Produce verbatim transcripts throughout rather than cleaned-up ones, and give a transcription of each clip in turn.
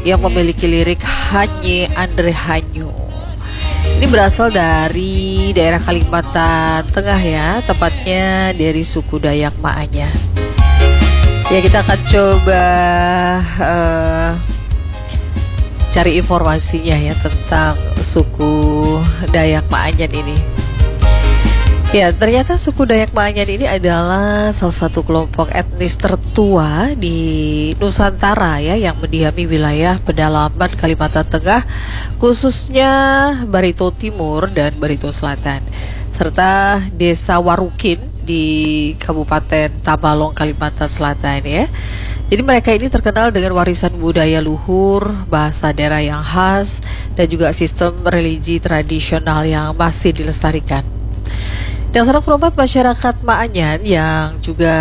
yang memiliki lirik Hanye Andre Hanyu. Ini berasal dari daerah Kalimantan Tengah ya, tepatnya dari suku Dayak Maanyan. Ya, kita akan coba uh, cari informasinya ya tentang suku Dayak Maanyan ini. Ya, ternyata suku Dayak Maanyan ini adalah salah satu kelompok etnis tertua di Nusantara ya, yang mendiami wilayah pedalaman Kalimantan Tengah, khususnya Barito Timur dan Barito Selatan, serta Desa Warukin di Kabupaten Tabalong, Kalimantan Selatan ya. Jadi mereka ini terkenal dengan warisan budaya luhur, bahasa daerah yang khas, dan juga sistem religi tradisional yang masih dilestarikan. Dan sanak perobat masyarakat Maanyan yang juga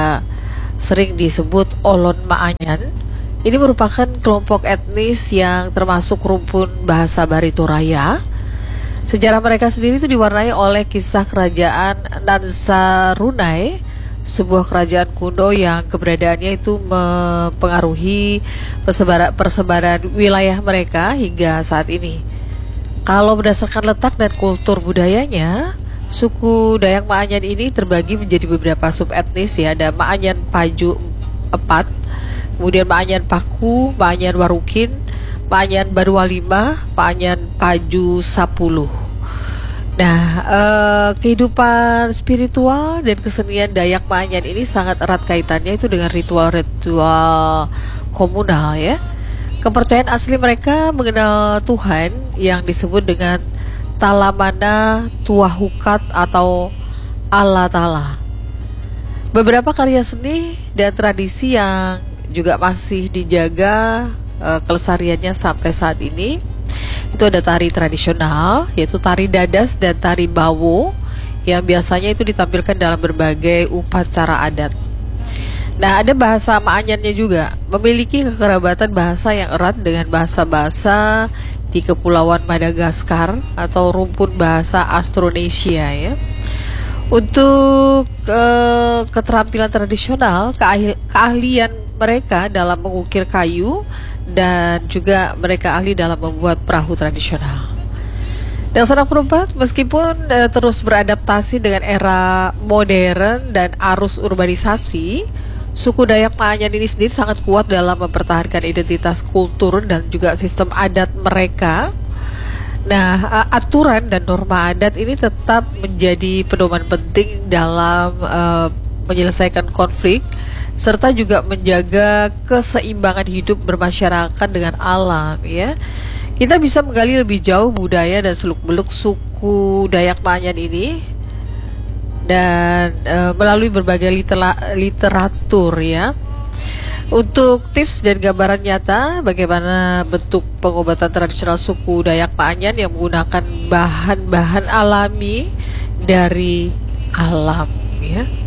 sering disebut Olon Maanyan, ini merupakan kelompok etnis yang termasuk rumpun bahasa Barito Raya. Sejarah mereka sendiri itu diwarnai oleh kisah kerajaan Nansarunai, sebuah kerajaan kuno yang keberadaannya itu mempengaruhi persebaran, persebaran wilayah mereka hingga saat ini. Kalau berdasarkan letak dan kultur budayanya, suku Dayak Maanyan ini terbagi menjadi beberapa subetnis ya. Ada Maanyan Paju empat, kemudian Maanyan Paku, Maanyan Warukin, Maanyan Barualima, Maanyan Paju sepuluh. Nah, eh, kehidupan spiritual dan kesenian Dayak Maanyan ini sangat erat kaitannya itu dengan ritual-ritual komunal ya. Kepercayaan asli mereka mengenal Tuhan yang disebut dengan Talamana Tuahukat atau Allah Ta'ala. Beberapa karya seni dan tradisi yang juga masih dijaga uh, kelestariannya sampai saat ini, itu ada tari tradisional yaitu tari dadas dan tari bawo yang biasanya itu ditampilkan dalam berbagai upacara adat. Nah, ada bahasa Maanyannya juga, memiliki kekerabatan bahasa yang erat dengan bahasa-bahasa di Kepulauan Madagaskar atau rumpun bahasa Austronesia ya. Untuk uh, keterampilan tradisional, keahli, keahlian mereka dalam mengukir kayu, dan juga mereka ahli dalam membuat perahu tradisional. Dan sanak perobat, meskipun uh, terus beradaptasi dengan era modern dan arus urbanisasi, suku Dayak Maanyan ini sendiri sangat kuat dalam mempertahankan identitas kultur dan juga sistem adat mereka. Nah, aturan dan norma adat ini tetap menjadi pedoman penting dalam uh, menyelesaikan konflik, serta juga menjaga keseimbangan hidup bermasyarakat dengan alam ya. Kita bisa menggali lebih jauh budaya dan seluk-beluk suku Dayak Maanyan ini dan e, melalui berbagai litera, literatur ya. Untuk tips dan gambaran nyata bagaimana bentuk pengobatan tradisional suku Dayak Maanyan yang menggunakan bahan-bahan alami dari alam ya.